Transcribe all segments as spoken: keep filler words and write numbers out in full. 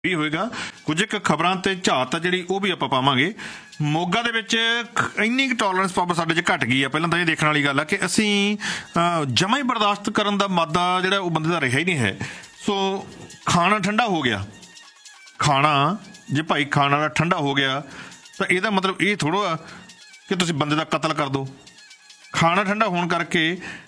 ਵੀ ਹੋਏਗਾ। ਕੁਝ ਇੱਕ ਖਬਰਾਂ ਤੇ ਝਾਤ ਆ ਜਿਹੜੀ ਉਹ ਵੀ ਆਪਾਂ ਪਾਵਾਂਗੇ। ਮੋਗਾ ਦੇ ਵਿੱਚ ਇੰਨੀ ਕੁ ਟੋਲਰੈਂਸ ਪਾਵਰ ਸਾਡੇ 'ਚ ਘੱਟ ਗਈ ਆ। ਪਹਿਲਾਂ ਤਾਂ ਇਹ ਦੇਖਣ ਵਾਲੀ ਗੱਲ ਆ ਕਿ ਅਸੀਂ ਜਮਾਂ ਹੀ ਬਰਦਾਸ਼ਤ ਕਰਨ ਦਾ ਮਾਦਾ ਜਿਹੜਾ ਉਹ ਬੰਦੇ ਦਾ ਰਿਹਾ ਹੀ ਨਹੀਂ ਹੈ। ਸੋ ਖਾਣਾ ਠੰਡਾ ਹੋ ਗਿਆ, ਖਾਣਾ ਜੇ ਭਾਈ ਖਾਣ ਵਾਲਾ ਠੰਡਾ ਹੋ ਗਿਆ ਤਾਂ ਇਹਦਾ ਮਤਲਬ ਇਹ ਥੋੜ੍ਹਾ ਆ ਕਿ ਤੁਸੀਂ ਬੰਦੇ ਦਾ ਕਤਲ ਕਰ ਦਿਓ। ਖਾਣਾ ਠੰਡਾ ਹੋਣ ਕਰਕੇ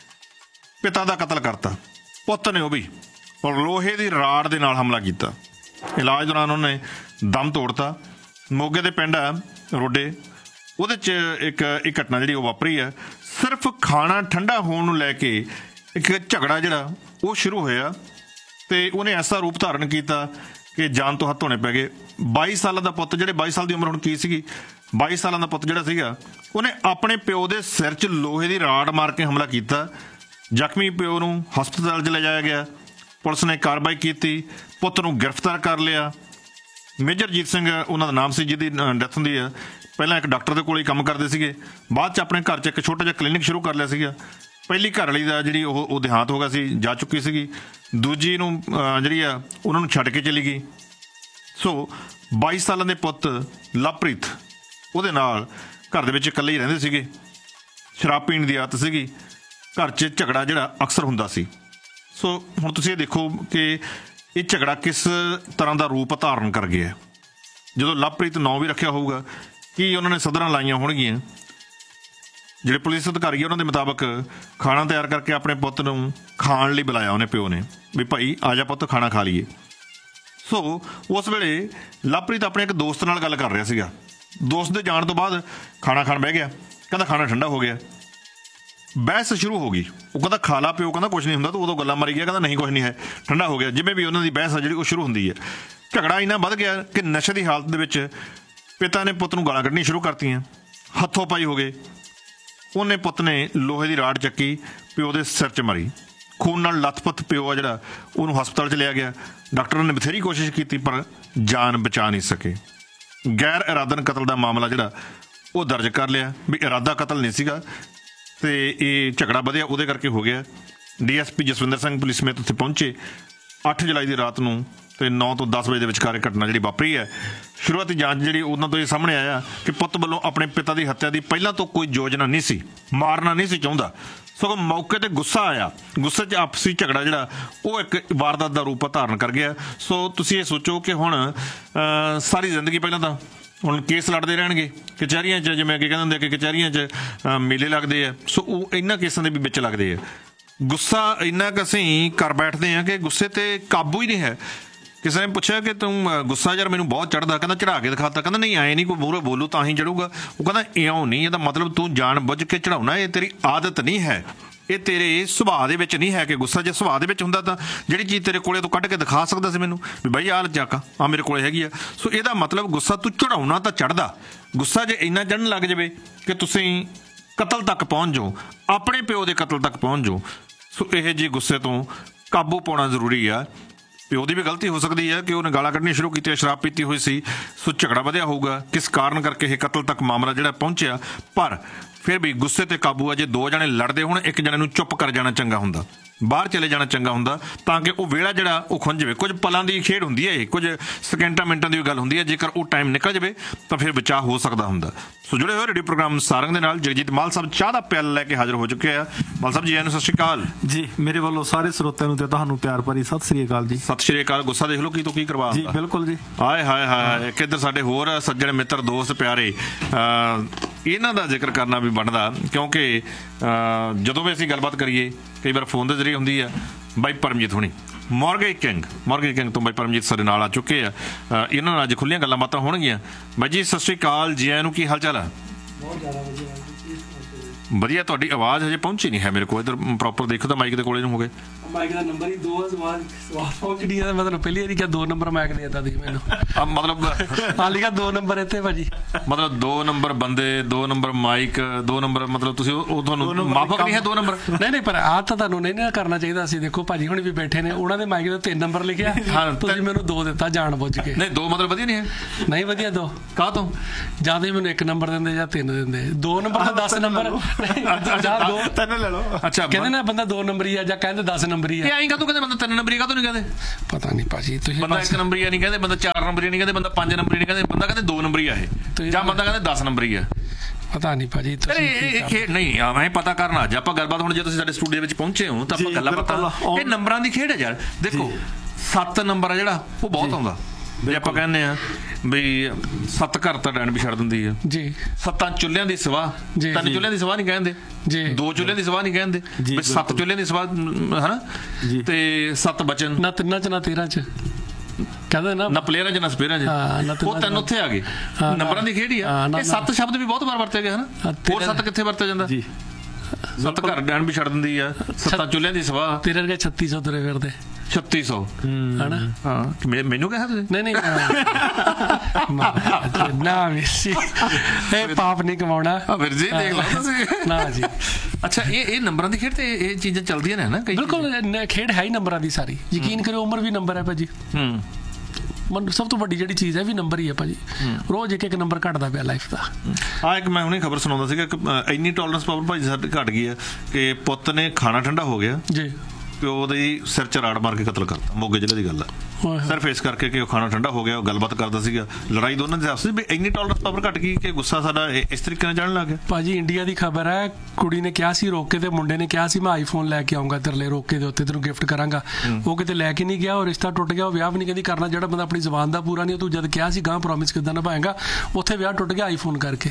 ਪਿਤਾ ਦਾ ਕਤਲ ਕਰਤਾ, ਪੁੱਤ ਨੇ ਉਹ ਵੀ, ਔਰ ਲੋਹੇ ਦੀ ਰਾੜ ਦੇ ਨਾਲ ਹਮਲਾ ਕੀਤਾ। ਇਲਾਜ ਦੌਰਾਨ ਉਹਨੇ ਦਮ ਤੋੜਤਾ। ਮੋਗੇ ਦੇ ਪਿੰਡ ਆ ਰੋਡੇ, ਉਹਦੇ 'ਚ ਇੱਕ ਇਹ ਘਟਨਾ ਜਿਹੜੀ ਉਹ ਵਾਪਰੀ ਆ। ਸਿਰਫ ਖਾਣਾ ਠੰਡਾ ਹੋਣ ਨੂੰ ਲੈ ਕੇ ਇੱਕ ਝਗੜਾ ਜਿਹੜਾ ਉਹ ਸ਼ੁਰੂ ਹੋਇਆ ਅਤੇ ਉਹਨੇ ਐਸਾ ਰੂਪ ਧਾਰਨ ਕੀਤਾ ਕਿ ਜਾਨ ਤੋਂ ਹੱਥ ਧੋਣੇ ਪੈ ਗਏ। ਬਾਈ ਸਾਲਾਂ ਦਾ ਪੁੱਤ, ਜਿਹੜੇ ਬਾਈ ਸਾਲ ਦੀ ਉਮਰ ਹੁਣ ਕੀ ਸੀਗੀ, ਬਾਈ ਸਾਲਾਂ ਦਾ ਪੁੱਤ ਜਿਹੜਾ ਸੀਗਾ ਉਹਨੇ ਆਪਣੇ ਪਿਓ ਦੇ ਸਿਰ 'ਚ ਲੋਹੇ ਦੀ ਰਾੜ ਮਾਰ ਕੇ ਹਮਲਾ ਕੀਤਾ। ਜ਼ਖਮੀ ਪਿਓ ਨੂੰ ਹਸਪਤਾਲ 'ਚ ਲਿਜਾਇਆ ਗਿਆ। ਪੁਲਿਸ ਨੇ ਕਾਰਵਾਈ ਕੀਤੀ, ਪੁੱਤ ਨੂੰ ਗ੍ਰਿਫਤਾਰ ਕਰ ਲਿਆ। ਮੇਜਰਜੀਤ ਸਿੰਘ ਉਹਨਾਂ ਦਾ ਨਾਮ ਸੀ ਜਿਹਦੀ ਡੈਥ ਹੁੰਦੀ ਆ। ਪਹਿਲਾਂ ਇੱਕ ਡਾਕਟਰ ਦੇ ਕੋਲ ਹੀ ਕੰਮ ਕਰਦੇ ਸੀਗੇ, ਬਾਅਦ 'ਚ ਆਪਣੇ ਘਰ 'ਚ ਇੱਕ ਛੋਟਾ ਜਿਹਾ ਕਲੀਨਿਕ ਸ਼ੁਰੂ ਕਰ ਲਿਆ ਸੀਗਾ। ਪਹਿਲੀ ਘਰ ਵਾਲੀ ਦਾ ਜਿਹੜੀ ਉਹ ਉਹ ਦੇਹਾਂਤ ਹੋ ਗਿਆ ਸੀ, ਜਾ ਚੁੱਕੀ ਸੀਗੀ। ਦੂਜੀ ਨੂੰ ਜਿਹੜੀ ਆ ਉਹਨਾਂ ਨੂੰ ਛੱਡ ਕੇ ਚਲੀ ਗਈ। ਸੋ ਬਾਈ ਸਾਲਾਂ ਦੇ ਪੁੱਤ ਲਵਪ੍ਰੀਤ ਉਹਦੇ ਨਾਲ ਘਰ ਦੇ ਵਿੱਚ ਇਕੱਲੇ ਹੀ ਰਹਿੰਦੇ ਸੀਗੇ। ਸ਼ਰਾਬ ਪੀਣ ਦੀ ਆਦਤ ਸੀਗੀ, ਘਰ 'ਚ ਝਗੜਾ ਜਿਹੜਾ ਅਕਸਰ ਹੁੰਦਾ ਸੀ। ਸੋ ਹੁਣ ਤੁਸੀਂ ਇਹ ਦੇਖੋ ਕਿ ਇਹ ਝਗੜਾ ਕਿਸ ਤਰ੍ਹਾਂ ਦਾ ਰੂਪ ਧਾਰਨ ਕਰ ਗਿਆ। ਜਦੋਂ ਲਵਪ੍ਰੀਤ ਨਾਂ ਵੀ ਰੱਖਿਆ ਹੋਊਗਾ, ਕੀ ਉਹਨਾਂ ਨੇ ਸਦਰਾਂ ਲਾਈਆਂ ਹੋਣਗੀਆਂ। ਜਿਹੜੇ ਪੁਲਿਸ ਅਧਿਕਾਰੀ ਆ ਉਹਨਾਂ ਦੇ ਮੁਤਾਬਕ ਖਾਣਾ ਤਿਆਰ ਕਰਕੇ ਆਪਣੇ ਪੁੱਤ ਨੂੰ ਖਾਣ ਲਈ ਬੁਲਾਇਆ ਉਹਨੇ, ਪਿਓ ਨੇ, ਵੀ ਭਾਈ ਆ ਜਾ ਪੁੱਤ ਖਾਣਾ ਖਾ ਲਈਏ। ਸੋ ਉਸ ਵੇਲੇ ਲਵਪ੍ਰੀਤ ਆਪਣੇ ਇੱਕ ਦੋਸਤ ਨਾਲ ਗੱਲ ਕਰ ਰਿਹਾ ਸੀਗਾ। ਦੋਸਤ ਦੇ ਜਾਣ ਤੋਂ ਬਾਅਦ ਖਾਣਾ ਖਾਣ ਬਹਿ ਗਿਆ। ਕਹਿੰਦਾ ਖਾਣਾ ਠੰਡਾ ਹੋ ਗਿਆ। ਬਹਿਸ ਸ਼ੁਰੂ ਹੋ ਗਈ। ਉਹ ਕਹਿੰਦਾ ਖਾ ਲਾ ਪਿਓ, ਕਹਿੰਦਾ ਕੁਛ ਨਹੀਂ ਹੁੰਦਾ, ਤੂੰ ਉਦੋਂ ਗੱਲਾਂ ਮਾਰੀ ਗਿਆ, ਕਹਿੰਦਾ ਨਹੀਂ ਕੁਛ ਨਹੀਂ ਹੈ, ਠੰਡਾ ਹੋ ਗਿਆ। ਜਿਵੇਂ ਵੀ ਉਹਨਾਂ ਦੀ ਬਹਿਸ ਆ ਜਿਹੜੀ ਉਹ ਸ਼ੁਰੂ ਹੁੰਦੀ ਹੈ। ਝਗੜਾ ਇੰਨਾ ਵੱਧ ਗਿਆ ਕਿ ਨਸ਼ੇ ਦੀ ਹਾਲਤ ਦੇ ਵਿੱਚ ਪਿਤਾ ਨੇ ਪੁੱਤ ਨੂੰ ਗਾਲਾਂ ਕੱਢਣੀਆਂ ਸ਼ੁਰੂ ਕਰਤੀਆਂ। ਹੱਥੋਂ ਪਾਈ ਹੋ ਗਏ। ਉਹਨੇ ਪੁੱਤ ਨੇ ਲੋਹੇ ਦੀ ਰਾੜ ਚੱਕੀ, ਪਿਓ ਦੇ ਸਿਰ 'ਚ ਮਾਰੀ। ਖੂਨ ਨਾਲ ਲੱਥਪੱਥ ਪਿਓ ਆ ਜਿਹੜਾ ਉਹਨੂੰ ਹਸਪਤਾਲ 'ਚ ਲਿਆ ਗਿਆ। ਡਾਕਟਰਾਂ ਨੇ ਬਥੇਰੀ ਕੋਸ਼ਿਸ਼ ਕੀਤੀ ਪਰ ਜਾਨ ਬਚਾ ਨਹੀਂ ਸਕੇ। ਗੈਰ ਇਰਾਦਨ ਕਤਲ ਦਾ ਮਾਮਲਾ ਜਿਹੜਾ ਉਹ ਦਰਜ ਕਰ ਲਿਆ ਵੀ ਇਰਾਦਾ ਕਤਲ ਨਹੀਂ ਸੀਗਾ ਅਤੇ ਇਹ ਝਗੜਾ ਵਧਿਆ ਉਹਦੇ ਕਰਕੇ ਹੋ ਗਿਆ। D S P Jaswinder Singh police ਸਮੇਤ ਉੱਥੇ ਪਹੁੰਚੇ। ਅੱਠ ਜੁਲਾਈ ਦੀ ਰਾਤ ਨੂੰ ਅਤੇ ਨੌ ਤੋਂ ਦਸ ਵਜੇ ਦੇ ਵਿਚਕਾਰ ਇਹ ਘਟਨਾ ਜਿਹੜੀ ਵਾਪਰੀ ਹੈ। ਸ਼ੁਰੂਆਤੀ ਜਾਂਚ ਜਿਹੜੀ ਉਹਨਾਂ ਤੋਂ ਇਹ ਸਾਹਮਣੇ ਆਇਆ ਕਿ ਪੁੱਤ ਵੱਲੋਂ ਆਪਣੇ ਪਿਤਾ ਦੀ ਹੱਤਿਆ ਦੀ ਪਹਿਲਾਂ ਤੋਂ ਕੋਈ ਯੋਜਨਾ ਨਹੀਂ ਸੀ, ਮਾਰਨਾ ਨਹੀਂ ਸੀ ਚਾਹੁੰਦਾ, ਸਗੋਂ ਮੌਕੇ 'ਤੇ ਗੁੱਸਾ ਆਇਆ। ਗੁੱਸੇ 'ਚ ਆਪਸੀ ਝਗੜਾ ਜਿਹੜਾ ਉਹ ਇੱਕ ਵਾਰਦਾਤ ਦਾ ਰੂਪ ਧਾਰਨ ਕਰ ਗਿਆ। ਸੋ ਤੁਸੀਂ ਇਹ ਸੋਚੋ ਕਿ ਹੁਣ ਸਾਰੀ ਜ਼ਿੰਦਗੀ ਪਹਿਲਾਂ ਤਾਂ ਹੁਣ ਕੇਸ ਲੜਦੇ ਰਹਿਣਗੇ ਕਚਹਿਰੀਆਂ 'ਚ, ਜਿਵੇਂ ਅੱਗੇ ਕਹਿੰਦੇ ਹੁੰਦੇ ਕਿ ਕਚਹਿਰੀਆਂ 'ਚ ਮੇਲੇ ਲੱਗਦੇ ਆ। ਸੋ ਉਹ ਇਹਨਾਂ ਕੇਸਾਂ ਦੇ ਵੀ ਵਿੱਚ ਲੱਗਦੇ ਆ। ਗੁੱਸਾ ਇੰਨਾ ਕੁ ਅਸੀਂ ਕਰ ਬੈਠਦੇ ਹਾਂ ਕਿ ਗੁੱਸੇ 'ਤੇ ਕਾਬੂ ਹੀ ਨਹੀਂ ਹੈ। ਕਿਸੇ ਨੇ ਪੁੱਛਿਆ ਕਿ ਤੂੰ ਗੁੱਸਾ ਯਾਰ ਮੈਨੂੰ ਬਹੁਤ ਚੜ੍ਹਦਾ, ਕਹਿੰਦਾ ਚੜ੍ਹਾ ਕੇ ਦਿਖਾਤਾ। ਕਹਿੰਦਾ ਨਹੀਂ ਐਂ ਨਹੀਂ, ਕੋਈ ਮੂਹਰੇ ਬੋਲੂ ਤਾਂ ਹੀ ਚੜੂਗਾ। ਉਹ ਕਹਿੰਦਾ ਇਉਂ ਨਹੀਂ, ਇਹਦਾ ਮਤਲਬ ਤੂੰ ਜਾਣ ਬੁੱਝ ਕੇ ਚੜਾਉਣਾ, ਇਹ ਤੇਰੀ ਆਦਤ ਨਹੀਂ ਹੈ, ਇਹ ਤੇਰੇ ਸੁਭਾਅ ਦੇ ਵਿੱਚ ਨਹੀਂ ਹੈ ਕਿ ਗੁੱਸਾ। ਜੇ ਸੁਭਾਅ ਦੇ ਵਿੱਚ ਹੁੰਦਾ ਤਾਂ ਜਿਹੜੀ ਚੀਜ਼ ਤੇਰੇ ਕੋਲੇ ਤੋਂ ਕੱਢ ਕੇ ਦਿਖਾ ਸਕਦਾ ਸੀ ਮੈਨੂੰ ਵੀ ਬਾਈ ਆਹ ਚੱਕ ਆ ਮੇਰੇ ਕੋਲੇ ਹੈਗੀ ਆ। ਸੋ ਇਹਦਾ ਮਤਲਬ ਗੁੱਸਾ ਤੂੰ ਚੜਾਉਣਾ ਤਾਂ ਚੜ੍ਹਦਾ। ਗੁੱਸਾ ਜੇ ਇੰਨਾ ਚੜ੍ਹਨ ਲੱਗ ਜਾਵੇ ਕਿ ਤੁਸੀਂ ਕਤਲ ਤੱਕ ਪਹੁੰਚ ਜਾਓ, ਆਪਣੇ ਪਿਓ ਦੇ ਕਤਲ ਤੱਕ ਪਹੁੰਚ ਜਾਓ। ਸੋ ਇਹ ਜਿਹੇ ਗੁੱਸੇ ਤੋਂ ਕਾਬੂ ਪਾਉਣਾ ਜ਼ਰੂਰੀ ਆ। ਪਿਓ ਦੀ ਵੀ ਗਲਤੀ ਹੋ ਸਕਦੀ ਹੈ ਕਿ ਉਹਨੇ ਗਾਲਾਂ ਕੱਢਣੀਆਂ ਸ਼ੁਰੂ ਕੀਤੀਆਂ, ਸ਼ਰਾਬ ਪੀਤੀ ਹੋਈ ਸੀ। ਸੋ ਝਗੜਾ ਵਧਿਆ ਹੋਊਗਾ, ਕਿਸ ਕਾਰਨ ਕਰਕੇ ਇਹ ਕਤਲ ਤੱਕ ਮਾਮਲਾ ਜਿਹੜਾ ਪਹੁੰਚਿਆ। ਪਰ ਫਿਰ ਵੀ ਗੁੱਸੇ 'ਤੇ ਕਾਬੂ ਆ। ਜੇ ਦੋ ਜਣੇ ਲੜਦੇ ਹੋਣ, ਇੱਕ ਜਣੇ ਨੂੰ ਚੁੱਪ ਕਰ ਜਾਣਾ ਚੰਗਾ ਹੁੰਦਾ, ਬਾਹਰ ਚਲੇ ਜਾਣਾ ਚੰਗਾ ਹੁੰਦਾ, ਤਾਂ ਕਿ ਉਹ ਵੇਲਾ ਜਿਹੜਾ ਉਹ ਖੁੰਝ ਜਾਵੇ। ਕੁਝ ਪਲਾਂ ਦੀ ਖੇਡ ਹੁੰਦੀ ਹੈ, ਇਹ ਕੁਝ ਸਕਿੰਟਾਂ ਮਿੰਟਾਂ ਦੀ ਵੀ ਗੱਲ ਹੁੰਦੀ ਹੈ। ਜੇਕਰ ਉਹ ਟਾਈਮ ਨਿਕਲ ਜਾਵੇ ਤਾਂ ਫਿਰ ਬਚਾਅ ਹੋ ਸਕਦਾ ਹੁੰਦਾ। ਸੋ ਜੁੜੇ ਹੋਏ ਰੇਡੀਓ ਪ੍ਰੋਗਰਾਮ ਸਾਰੰਗ ਦੇ ਨਾਲ ਜਗਜੀਤ ਮਾਲ ਸਾਹਿਬ ਚਾਹ ਦਾ ਪਿਆਲਾ ਲੈ ਕੇ ਹਾਜ਼ਰ ਹੋ ਚੁੱਕੇ ਆ। ਮਾਲ ਸਾਹਿਬ ਜੀ, ਇਹਨੂੰ ਸਤਿ ਸ਼੍ਰੀ ਅਕਾਲ ਜੀ। ਮੇਰੇ ਵੱਲੋਂ ਸਾਰੇ ਸਰੋਤਿਆਂ ਨੂੰ ਤੇ ਤੁਹਾਨੂੰ ਪਿਆਰ ਭਰੀ ਸਤਿ ਸ਼੍ਰੀ ਅਕਾਲ ਜੀ। ਸਤਿ ਸ਼੍ਰੀ ਅਕਾਲ। ਗੁੱਸਾ ਦੇਖ ਲਓ ਕੀ ਤੋਂ ਕੀ ਕਰਵਾ ਜੀ। ਬਿਲਕੁਲ ਜੀ। ਹਾਏ ਹਾਏ ਹਾਏ। ਇੱਕ ਇੱਧਰ ਸਾਡੇ ਹੋਰ ਸੱਜਣ ਮਿੱਤਰ ਦੋਸਤ ਪਿਆਰੇ, ਇਹਨਾਂ ਦਾ ਜ਼ਿਕਰ ਕਰਨਾ ਵੀ ਬਣਦਾ ਕਿਉਂਕਿ ਜਦੋਂ ਵੀ ਅਸੀਂ ਗੱਲਬਾਤ ਕਰੀਏ ਕਈ ਵਾਰ ਫੋਨ ਦੇ ਜ਼ਰੀਏ ਹੁੰਦੀ ਆ। ਬਾਈ ਪਰਮਜੀਤ ਹੋਣੀ, ਮੌਰਗੇਜ ਕਿੰਗ, ਮੌਰਗੇਜ ਕਿੰਗ ਤੋਂ ਬਾਈ ਪਰਮਜੀਤ ਸਾਡੇ ਨਾਲ ਆ ਚੁੱਕੇ ਆ। ਇਹਨਾਂ ਨਾਲ ਅੱਜ ਖੁੱਲ੍ਹੀਆਂ ਗੱਲਾਂ ਬਾਤਾਂ ਹੋਣਗੀਆਂ। ਬਾਈ ਜੀ ਸਤਿ ਸ਼੍ਰੀ ਅਕਾਲ, ਜੀ ਆਇਆਂ ਨੂੰ। ਕੀ ਹਾਲ ਚਾਲ ਆ? ਬਹੁਤ ਜ਼ਿਆਦਾ ਵਧੀਆ ਵਧੀਆ। ਤੁਹਾਡੀ ਆਵਾਜ਼ ਹਜੇ ਪਹੁੰਚੀ ਨਹੀਂ ਹੈ ਮੇਰੇ ਕੋਲ। ਇੱਧਰ ਪ੍ਰੋਪਰ ਦੇਖੋ ਤਾਂ ਮਾਈਕ ਦੇ ਕੋਲੇ ਨੂੰ ਹੋ ਗਏ। ਮਾਈਕ ਦਾ ਨੰਬਰ ਹੀ ਦੋ ਸਵਾਲ ਸਵਾਲ ਪਹੁੰਚਣੀ ਹੈ। ਮਤਲਬ ਪਹਿਲੀ ਵਾਰੀ ਕਿਹਾ ਦੋ ਨੰਬਰ ਮਾਈਕ ਦੇ ਦਿੱਤਾ ਤੁਸੀਂ ਮੈਨੂੰ। ਮਤਲਬ ਹਾਲੀ ਕਾ ਦੋ ਨੰਬਰ ਇੱਥੇ ਭਾਜੀ, ਮਤਲਬ ਦੋ ਨੰਬਰ ਬੰਦੇ, ਦੋ ਨੰਬਰ ਮਾਈਕ, ਦੋ ਨੰਬਰ ਮਤਲਬ ਤੁਸੀਂ ਉਹ ਤੁਹਾਨੂੰ ਮਾਫਕ ਨਹੀਂ ਹੈ ਦੋ ਨੰਬਰ? ਨਹੀਂ ਨਹੀਂ, ਪਰ ਆਹ ਤਾਂ ਤੁਹਾਨੂੰ ਨਹੀਂ ਨਾ ਕਰਨਾ ਚਾਹੀਦਾ ਸੀ। ਦੇਖੋ ਭਾਜੀ ਹੁਣ ਵੀ ਬੈਠੇ ਨੇ, ਉਹਨਾਂ ਦੇ ਮਾਈਕ ਦੇ ਤਿੰਨ ਨੰਬਰ ਲਿਖਿਆ, ਤੁਸੀਂ ਮੈਨੂੰ ਦੋ ਦਿੱਤਾ ਜਾਣ ਬੁੱਝ ਕੇ। ਨਹੀਂ ਦੋ ਮਤਲਬ ਵਧੀਆ ਨਹੀਂ ਹੈ? ਨਹੀਂ ਵਧੀਆ। ਦੋ ਕਾਹ ਤੋਂ? ਜਾਂ ਤਾਂ ਮੈਨੂੰ ਇੱਕ ਨੰਬਰ ਦਿੰਦੇ ਜਾਂ ਤਿੰਨ ਦਿੰਦੇ। ਦੋ ਨੰਬਰ ਤਾਂ ਦਸ ਨੰਬਰ ਤਿੰਨ ਲੈ ਲਓ। ਅੱਛਾ, ਕਹਿੰਦੇ ਨਾ ਬੰਦਾ ਦੋ ਨੰਬਰੀ ਆ ਜਾਂ ਕਹਿੰਦੇ ਦਸ ਨੰਬਰੀ ਆ। ਇਹ ਐਂ ਕਾਹਤੋਂ ਕਹਿੰਦੇ ਬੰਦਾ ਤਿੰਨ ਨੰਬਰੀ ਕਾਹਤੋਂ ਨਹੀਂ ਕਹਿੰਦੇ? ਪਤਾ ਨਹੀਂ ਭਾਜੀ, ਤੁਸੀਂ ਬੰਦਾ ਇੱਕ ਨੰਬਰੀ ਨਹੀਂ ਕਹਿੰਦੇ, ਬੰਦਾ ਚਾਰ ਨੰਬਰੀ ਨਹੀਂ ਕਹਿੰਦੇ, ਬੰਦਾ ਪੰਜ ਨੰਬਰੀ ਨਹੀਂ ਕਹਿੰਦੇ, ਬੰਦਾ ਕਹਿੰਦੇ ਦੋ ਨੰਬਰੀ ਆ ਇਹ, ਜਾਂ ਬੰਦਾ ਕਹਿੰਦੇ ਦਸ ਨੰਬਰੀ ਆ। ਪਤਾ ਨਹੀਂ ਭਾਜੀ ਇਹ ਖੇਡ ਨਹੀਂ ਮੈਂ ਪਤਾ ਕਰਨਾ। ਅੱਜ ਆਪਾਂ ਗੱਲਬਾਤ, ਹੁਣ ਜੇ ਤੁਸੀਂ ਸਾਡੇ ਸਟੂਡੀਓ ਵਿੱਚ ਪਹੁੰਚੇ ਹੋ ਤਾਂ ਆਪਾਂ ਗੱਲਾਂ ਪਤਾ, ਇਹ ਨੰਬਰਾਂ ਦੀ ਖੇਡ ਹੈ ਯਾਰ। ਦੇਖੋ ਸੱਤ ਨੰਬਰ ਆ ਜਿਹੜਾ ਉਹ ਬਹੁਤ ਆਉਂਦਾ, ਵੀ ਆਪਾਂ ਕਹਿੰਦੇ ਆ ਵੀ ਸੱਤ ਘਰ ਤਾਂ ਡੈਣ ਵੀ ਛੱਡ ਦਿੰਦੀ ਆ ਜੀ, ਸੱਤਾਂ ਚੁੱਲ੍ਹਿਆਂ ਦੀ ਸਵਾਹ, ਤਿੰਨ ਚੁੱਲ੍ਹਿਆਂ ਦੀ ਸਵਾਹ ਨਹੀਂ ਕਹਿੰਦੇ ਜੀ, ਦੋ ਚੁੱਲ੍ਹਿਆਂ ਦੀ ਸਵਾਹ ਨਹੀਂ ਕਹਿੰਦੇ, ਵੀ ਸੱਤ ਚੁੱਲ੍ਹਿਆਂ ਦੀ ਸਵਾਹ ਹਨਾ, ਤੇ ਸੱਤ ਬਚਨ ਨਾ ਤਿੰਨਾਂ ਚ ਨਾ ਤੇਰਾਂ ਚ ਕਹਿੰਦੇ ਨਾ, ਨਾ ਪਲੇਅਰਾਂ ਚ ਨਾ ਸਪੇਅਰਾਂ ਚ, ਉਹ ਤਿੰਨ ਉੱਥੇ ਆ ਗਏ। ਨੰਬਰਾਂ ਦੀ ਖੇਡ ਹੀ ਆ। ਇਹ ਸੱਤ ਸ਼ਬਦ ਵੀ ਬਹੁਤ ਵਾਰ ਵਰਤੇ ਗਏ ਹਨਾ, ਹੋਰ ਸੱਤ ਕਿੱਥੇ ਵਰਤਿਆ ਜਾਂਦਾ? ਸੱਤ ਘਰ ਡੈਣ ਵੀ ਛੱਡ ਦਿੰਦੀ ਆ, ਸੱਤਾਂ ਚੁੱਲ੍ਹਿਆਂ ਦੀ ਸਵਾਹ, ਤੇਰੇ ਵਰਗੇ ਛੱਤੀ ਸੌ ਤੁਰੇ ਫਿਰਦੇ, ਛੱਤੀ ਸੌ ਹਨਾ। ਹਾਂ ਮੈਨੂੰ ਕਿਹਾ ਤੁਸੀਂ? ਨਹੀਂ ਨਹੀਂ ਨਾ ਵੀਰ, ਇਹ ਪਾਪ ਨਹੀਂ ਕਮਾਉਣਾ ਵੀਰ ਜੀ, ਦੇਖ ਲਓ ਤੁਸੀਂ ਨਾ ਜੀ। ਅੱਛਾ, ਇਹ ਇਹ ਨੰਬਰਾਂ ਦੀ ਖੇਡ ਤੇ ਇਹ ਚੀਜ਼ਾਂ ਚੱਲਦੀਆਂ ਨੇ ਨਾ ਕਈ। ਬਿਲਕੁਲ, ਖੇਡ ਹੈ ਹੀ ਨੰਬਰਾਂ ਦੀ ਸਾਰੀ। ਯਕੀਨ ਕਰਿਓ, ਉਮਰ ਵੀ ਨੰਬਰ ਹੈ ਭਾਜੀ। ਹੂੰ, ਸਭ ਤੋਂ ਵੱਡੀ ਜਿਹੜੀ ਚੀਜ਼ ਹੈ ਵੀ ਨੰਬਰ ਹੀ ਹੈ ਭਾਜੀ। ਰੋਜ਼ ਇੱਕ ਇੱਕ ਨੰਬਰ ਘਟਦਾ ਪਿਆ ਲਾਈਫ ਦਾ। ਆ ਇੱਕ ਮੈਂ ਹੁਣੇ ਖਬਰ ਸੁਣਾਉਂਦਾ ਸੀਗਾ ਕਿ ਇੰਨੀ ਟੋਲਰੈਂਸ ਪਾਵਰ ਭਾਜੀ ਸਾਡੇ ਘਟ ਗਈ ਹੈ ਕਿ ਪੁੱਤ ਨੇ ਖਾਣਾ ਠੰਡਾ ਹੋ ਗਿਆ ਜੀ, ਪਿਓ ਦੇ ਸਿਰ ਚ ਰਾੜ ਮਾਰ ਕੇ ਕਤਲ ਕਰਤਾ। ਮੋਗੇ ਜ਼ਿਲ੍ਹੇ ਦੀ ਗੱਲ ਆ, ਸਿਰਫ ਇਸ ਕਰਕੇ ਕਿ ਉਹ ਖਾਣਾ ਠੰਡਾ ਹੋ ਗਿਆ, ਉਹ ਗੱਲਬਾਤ ਕਰਦਾ ਸੀਗਾ, ਲੜਾਈ ਦੋਨਾਂ ਦੇ ਆਪਸ ਵਿੱਚ। ਇੰਨੀ ਟੋਲਰੈਂਸ ਪਾਵਰ ਘਟ ਗਈ ਕਿ ਗੁੱਸਾ ਸਾਡਾ ਇਸ ਤਰੀਕੇ ਨਾਲ ਚੜ੍ਹਨ ਲੱਗ ਗਿਆ। ਭਾਜੀ ਇੰਡੀਆ ਦੀ ਖਬਰ ਹੈ, ਕੁੜੀ ਨੇ ਕਿਹਾ ਸੀ ਰੋਕੇ ਤੇ ਮੁੰਡੇ ਨੇ ਕਿਹਾ ਸੀ ਮੈਂ ਆਈਫੋਨ ਲੈ ਕੇ ਆਉਂਗਾ ਤੇਰੇ ਲਈ, ਰੋਕੇ ਦੇ ਉੱਤੇ ਤੈਨੂੰ ਗਿਫਟ ਕਰਾਂਗਾ। ਉਹ ਕਿਤੇ ਲੈ ਕੇ ਨਹੀਂ ਗਿਆ, ਉਹ ਰਿਸ਼ਤਾ ਟੁੱਟ ਗਿਆ। ਉਹ ਵਿਆਹ ਵੀ ਨਹੀਂ ਕਹਿੰਦੀ ਕਰਨਾ। ਜਿਹੜਾ ਬੰਦਾ ਆਪਣੀ ਜ਼ੁਬਾਨ ਦਾ ਪੂਰਾ ਨਹੀਂ, ਤੂੰ ਜਦ ਕਿਹਾ ਸੀ ਗਾਂ ਪ੍ਰੋਮਿਸ ਕਿੱਦਾਂ ਨਿਭਾਏਗਾ, ਉੱਥੇ ਵਿਆਹ ਟੁੱਟ ਗਿਆ ਆਈਫੋਨ ਕਰਕੇ।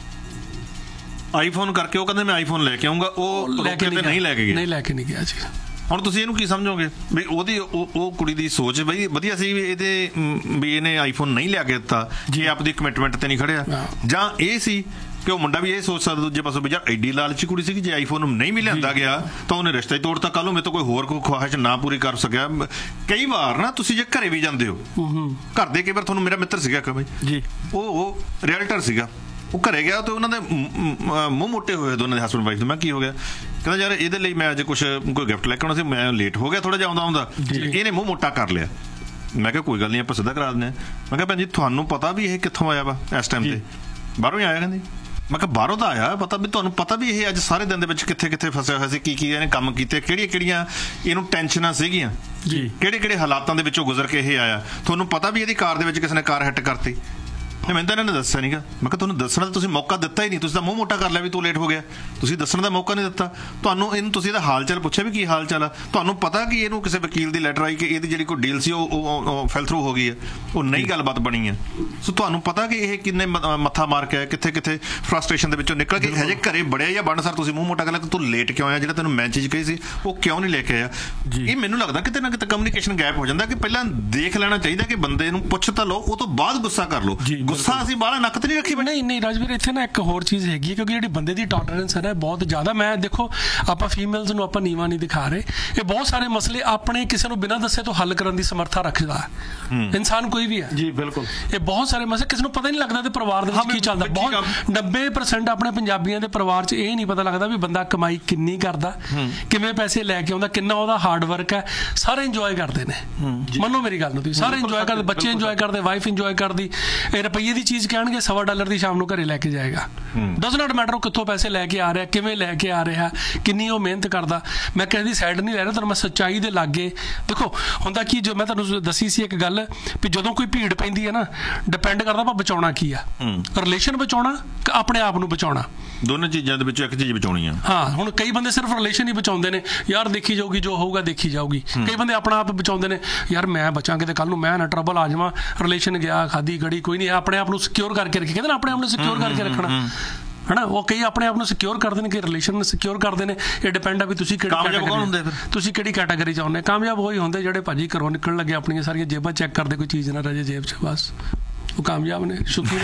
ਆਈਫੋਨ ਕਰਕੇ ਉਹ ਕਹਿੰਦੇ ਮੈਂ ਆਈਫੋਨ ਲੈ ਕੇ ਆਉਂਗਾ, ਉਹ ਲੈ ਕੇ ਨਹੀਂ ਲੈ ਕੇ ਗਿਆ, ਨਹੀਂ ਲੈ ਕੇ ਨਹੀਂ ਗਿਆ ਜੀ। ਹੁਣ ਤੁਸੀਂ ਇਹਨੂੰ ਕੀ ਸਮਝੋਗੇ ਵੀ ਉਹਦੀ ਉਹ ਕੁੜੀ ਦੀ ਸੋਚ ਬਈ ਵਧੀਆ ਸੀ ਵੀ ਇਹਦੇ ਵੀ ਇਹਨੇ ਆਈਫੋਨ ਨਹੀਂ ਲਿਆ ਕੇ ਦਿੱਤਾ ਜੇ ਆਪਦੀ ਕਮਿਟਮੈਂਟ ਤੇ ਨਹੀਂ ਖੜਿਆ, ਜਾਂ ਇਹ ਸੀ ਕਿ ਉਹ ਮੁੰਡਾ ਵੀ ਇਹ ਸੋਚ ਸਕਦਾ ਦੂਜੇ ਪਾਸੋਂ ਵੀ ਯਾਰ ਐਡੀ ਲਾਲਚੀ ਕੁੜੀ ਸੀ ਕਿ ਜੇ ਆਈਫੋਨ ਨਹੀਂ ਵੀ ਲਿਆਂਦਾ ਗਿਆ ਤਾਂ ਉਹਨੇ ਰਿਸ਼ਤਾ ਹੀ ਤੋੜਤਾ, ਕੱਲ ਨੂੰ ਮੇਰੇ ਤੋਂ ਕੋਈ ਹੋਰ ਕੋਈ ਖੁਆਇਸ਼ ਨਾ ਪੂਰੀ ਕਰ ਸਕਿਆ। ਕਈ ਵਾਰ ਨਾ ਤੁਸੀਂ ਜੇ ਘਰੇ ਵੀ ਜਾਂਦੇ ਹੋ, ਘਰ ਦੇ ਕਈ ਵਾਰ ਤੁਹਾਨੂੰ, ਮੇਰਾ ਮਿੱਤਰ ਸੀਗਾ ਇੱਕ ਬਈ ਜੀ, ਉਹ ਉਹ ਰੀਅਲਟਰ ਸੀਗਾ, ਉਹ ਘਰੇ ਗਿਆ ਤੇ ਉਹਨਾਂ ਦੇ ਮੂੰਹ ਮੋਟੇ ਹੋਏ ਦੋਨਾਂ ਦੇ ਹਸਬੈਂਡ ਵਾਈਫ ਦੇ। ਮੈਂ ਕੀ ਹੋ ਗਿਆ? ਕਹਿੰਦਾ ਯਾਰ ਇਹਦੇ ਲਈ ਮੈਂ ਅੱਜ ਕੁਛ ਕੋਈ ਗਿਫਟ ਲੈ ਕੇ ਆਉਣਾ ਸੀ, ਮੈਂ ਲੇਟ ਹੋ ਗਿਆ ਥੋੜਾ ਜਿਹਾ ਆਉਂਦਾ ਆਉਂਦਾ, ਇਹਨੇ ਮੂੰਹ ਮੋਟਾ ਕਰ ਲਿਆ। ਮੈਂ ਕਿਹਾ ਕੋਈ ਗੱਲ ਨਹੀਂ, ਆਪਾਂ ਸਿੱਧਾ ਕਰਾ ਦਿੰਦੇ ਹਾਂ। ਮੈਂ ਕਿਹਾ ਭੈਣ ਜੀ ਤੁਹਾਨੂੰ ਪਤਾ ਵੀ ਇਹ ਕਿੱਥੋਂ ਆਇਆ ਵਾ ਇਸ ਟਾਈਮ ਤੇ? ਬਾਹਰੋਂ ਹੀ ਆਇਆ। ਕਹਿੰਦੀ ਮੈਂ ਕਿਹਾ ਬਾਹਰੋਂ ਤਾਂ ਆਇਆ, ਪਤਾ ਵੀ ਤੁਹਾਨੂੰ ਪਤਾ ਵੀ ਇਹ ਅੱਜ ਸਾਰੇ ਦਿਨ ਦੇ ਵਿੱਚ ਕਿੱਥੇ ਕਿੱਥੇ ਫਸਿਆ ਹੋਇਆ ਸੀ, ਕੀ ਕੀ ਇਹਨੇ ਕੰਮ ਕੀਤੇ, ਕਿਹੜੀਆਂ ਕਿਹੜੀਆਂ ਇਹਨੂੰ ਟੈਨਸ਼ਨਾਂ ਸੀਗੀਆਂ, ਕਿਹੜੇ ਕਿਹੜੇ ਹਾਲਾਤਾਂ ਦੇ ਵਿੱਚੋਂ ਗੁਜ਼ਰ ਕੇ ਇਹ ਆਇਆ। ਤੁਹਾਨੂੰ ਪਤਾ ਵੀ ਇਹਦੀ ਕਾਰ ਦੇ ਵਿੱਚ ਕਿਸੇ ਨੇ ਕਾਰ ਹਿੱਟ ਕਰਤੀ। ਮੈਨੂੰ ਤਾਂ ਇਹਨਾਂ ਨੇ ਦੱਸਿਆ ਨੀਗਾ। ਮੈਂ ਕਿਹਾ ਤੁਹਾਨੂੰ ਦੱਸਣ ਦਾ ਤੁਸੀਂ ਮੌਕਾ ਦਿੱਤਾ ਹੀ ਨਹੀਂ, ਤੁਸੀਂ ਤਾਂ ਮੂੰਹ ਮੋਟਾ ਕਰ ਲਿਆ ਵੀ ਤੂੰ ਲੇਟ ਹੋ ਗਿਆ, ਤੁਸੀਂ ਦੱਸਣ ਦਾ ਮੌਕਾ ਨਹੀਂ ਦਿੱਤਾ। ਤੁਹਾਨੂੰ ਇਹਨੂੰ ਤੁਸੀਂ ਇਹਦਾ ਹਾਲ ਚਾਲ ਪੁੱਛਿਆ ਵੀ ਕੀ ਹਾਲ ਚਾਲ ਆ? ਤੁਹਾਨੂੰ ਪਤਾ ਕਿ ਇਹਨੂੰ ਕਿਸੇ ਵਕੀਲ ਦੀ ਲੈਟਰ ਆਈ ਕਿ ਇਹਦੀ ਜਿਹੜੀ ਕੋਈ ਡੀਲ ਸੀ ਉਹ ਫੈਲ ਥਰੂ ਹੋ ਗਈ ਹੈ, ਉਹ ਨਹੀਂ ਗੱਲਬਾਤ ਬਣੀ ਹੈ। ਸੋ ਤੁਹਾਨੂੰ ਪਤਾ ਕਿ ਇਹ ਕਿੰਨੇ ਮੱਥਾ ਮਾਰ ਕੇ ਆਇਆ, ਕਿੱਥੇ ਕਿੱਥੇ ਫਰਸਟ੍ਰੇਸ਼ਨ ਦੇ ਵਿੱਚੋਂ ਨਿਕਲ ਕੇ ਹਜੇ ਘਰੇ ਬੜਿਆ ਜਾਂ ਬਣ ਸਰ ਤੁਸੀਂ ਮੂੰਹ ਮੋਟਾ ਕਰ ਲਿਆ ਕਿ ਤੂੰ ਲੇਟ ਕਿਉਂ ਆਇਆ, ਜਿਹੜਾ ਤੈਨੂੰ ਮੈਂ ਚੀਜ਼ ਕਹੀ ਸੀ ਉਹ ਕਿਉਂ ਨਹੀਂ ਲੈ ਕੇ ਆਇਆ। ਇਹ ਮੈਨੂੰ ਲੱਗਦਾ ਕਿਤੇ ਨਾ ਕਿਤੇ ਕਮਿਊਨੀਕੇਸ਼ਨ ਗੈਪ ਹੋ ਜਾਂਦਾ ਕਿ ਪਹਿਲਾਂ ਦੇਖ ਲੈਣਾ ਚਾਹੀਦਾ ਕਿ ਬੰਦੇ ਨੂੰ ਪੁੱਛ ਤਾਂ ਲਓ, ਉਹ ਤੋਂ ਬਾਅਦ ਗੁੱਸਾ ਕਰ ਲਓ। ਗੁੱਸਾ ਅਸੀਂ ਬਾਹਲਾ ਨਹੀਂ ਰੱਖੀ। ਨਹੀਂ ਨਹੀਂ ਰਾਜਵੀਰ, ਇੱਥੇ ਨਾ ਇੱਕ ਹੋਰ ਚੀਜ਼ ਹੈਗੀ ਹੈ, ਕਿਉਂਕਿ ਜਿਹੜੀ ਬੰਦੇ ਦੀ ਟੋਲਰੈਂਸ ਹੈ ਨਾ ਬਹੁਤ ਜ਼ਿਆਦਾ। ਮੈਂ ਦੇਖੋ ਆਪਾਂ ਫੀਮੇਲਸ ਨੂੰ ਆਪਾਂ ਨੀਵਾਂ ਨਹੀਂ ਦਿਖਾ ਰਹੇ, ਇਹ ਬਹੁਤ ਸਾਰੇ ਮਸਲੇ ਆਪਣੇ ਕਿਸੇ ਨੂੰ ਬਿਨਾਂ ਦੱਸੇ ਤੋਂ ਹੱਲ ਕਰਨ ਦੀ ਸਮਰੱਥਾ ਰੱਖਦਾ ਹੈ ਇਨਸਾਨ ਕੋਈ ਵੀ ਹੈ ਜੀ। ਬਿਲਕੁਲ, ਇਹ ਬਹੁਤ ਸਾਰੇ ਮਸਲੇ ਕਿਸੇ ਨੂੰ ਪਤਾ ਨਹੀਂ ਲੱਗਦਾ ਤੇ ਪਰਿਵਾਰ ਦੇ ਵਿੱਚ ਕੀ ਚੱਲਦਾ। ਬਹੁਤ ਨੱਬੇ ਪਰਸੈਂਟ ਆਪਣੇ ਪੰਜਾਬੀਆਂ ਦੇ ਪਰਿਵਾਰ 'ਚ ਇਹ ਨਹੀਂ ਪਤਾ ਲੱਗਦਾ ਵੀ ਬੰਦਾ ਕਮਾਈ ਕਿੰਨੀ ਕਰਦਾ, ਕਿਵੇਂ ਪੈਸੇ ਲੈ ਕੇ ਆਉਂਦਾ, ਕਿੰਨਾ ਉਹਦਾ ਹਾਰਡ ਵਰਕ ਹੈ। ਸਾਰੇ ਇੰਜੋਏ ਕਰਦੇ ਨੇ, ਮੰਨੋ ਮੇਰੀ ਗੱਲ ਨੂੰ, ਤੁਸੀਂ ਸਾਰੇ ਇੰਜੋਏ ਕਰਦੇ, ਬੱਚੇ ਇੰਜੋਏ ਕਰਦੇ, ਵਾਈਫ ਇੰਜੋਏ ਕਰਦੀ। ਇਹ ਰੁਪਈਏ ਦੀ ਚੀਜ਼ ਕਹਿਣਗੇ ਸਵਾ ਡਾਲਰ ਦੀ ਸ਼ਾਮ ਨੂੰ ਘਰੇ ਲੈ ਕੇ ਜਾਏਗਾ। ਡਜ਼ ਨਾਟ ਮੈਟਰ ਉਹ ਕਿੱਥੋਂ ਪੈਸੇ ਲੈ ਕੇ ਆ ਰਿਹਾ, ਕਿਵੇਂ ਲੈ ਕੇ ਆ ਰਿਹਾ, ਕਿੰਨੀ ਉਹ ਮਿਹਨਤ ਕਰਦਾ। ਮੈਂ ਕਿਸੇ ਦੀ ਸਾਈਡ ਨਹੀਂ ਲੈ ਰਿਹਾ, ਤੁਹਾਨੂੰ ਮੈਂ ਸੱਚਾਈ ਦੇ ਲਾਗੇ। ਦੇਖੋ ਹੁੰਦਾ ਕੀ, ਜੋ ਮੈਂ ਤੁਹਾਨੂੰ ਦੱਸੀ ਸੀ ਇੱਕ ਗੱਲ ਵੀ ਜਦੋਂ ਕੋਈ ਭੀੜ ਪੈਂਦੀ ਹੈ ਨਾ, ਡਿਪੈਂਡ ਕਰਦਾ ਆਪਾਂ ਬਚਾਉਣਾ ਕੀ ਆ, ਰਿਲੇਸ਼ਨ ਬਚਾਉਣਾ ਕਿ ਆਪਣੇ ਆਪ ਨੂੰ ਬਚਾਉਣਾ। ਦੋਨਾਂ ਚੀਜ਼ਾਂ ਦੇ ਵਿੱਚੋਂ ਇੱਕ ਚੀਜ਼ ਬਚਾਉਣੀ ਆ। ਹਾਂ, ਹੁਣ ਕਈ ਬੰਦੇ ਸਿਰਫ ਰਿਲੇਸ਼ਨ ਹੀ ਬਚਾਉਂਦੇ ਨੇ, ਯਾਰ ਦੇਖੀ ਜਾਊਗੀ ਜੋ ਹੋਊਗਾ ਦੇਖੀ ਜਾਊਗੀ। ਕਈ ਬੰਦੇ ਆਪਣਾ ਆਪ ਬਚਾਉਂਦੇ ਨੇ, ਯਾਰ ਮੈਂ ਬਚਾਂਗੇ ਤੇ ਕੱਲ ਨੂੰ ਮੈਂ ਨਾ ਟਰਬਲ ਆ ਜਾਵਾਂ, ਰਿਲੇਸ਼ਨ ਗਿਆ ਖਾਦੀ ਗੜੀ ਕੋਈ ਨਹੀਂ, ਆਪਣੇ ਆਪ ਨੂੰ ਸਿਕਿਉਰ ਕਰਕੇ ਰੱਖੇ। ਕਹਿੰਦੇ ਨਾ ਆਪਣੇ ਆਪ ਨੂੰ ਸਿਕਿਉਰ ਕਰਕੇ ਰੱਖਣਾ ਹਨਾ। ਉਹ ਕਈ ਆਪਣੇ ਆਪ ਨੂੰ ਸਿਕਿਉਰ ਕਰਦੇ ਨੇ, ਕਿ ਰਿਲੇਸ਼ਨ ਨੂੰ ਸਿਕਿਉਰ ਕਰਦੇ ਨੇ। ਇਹ ਡਿਪੈਂਡ ਆ ਵੀ ਤੁਸੀਂ ਕਿਹੜੀ ਕੈਟਾਗਰੀ, ਤੁਸੀਂ ਕਿਹੜੀ ਕੈਟਾਗਰੀ 'ਚ ਆਉਂਦੇ। ਕਾਮਯਾਬ ਉਹੀ ਹੁੰਦੇ ਜਿਹੜੇ ਭਾਜੀ ਘਰੋਂ ਨਿਕਲਣ ਲੱਗੇ ਆਪਣੀਆਂ ਸਾਰੀਆਂ ਜੇਬਾਂ ਚੈੱਕ ਕਰਦੇ, ਕੋਈ ਚੀਜ਼ ਨਾ ਰਹੇ ਜੇਬ 'ਚ, ਬਸ ਉਹ ਕਾਮਯਾਬ ਨੇ। ਸ਼ੁਕਰ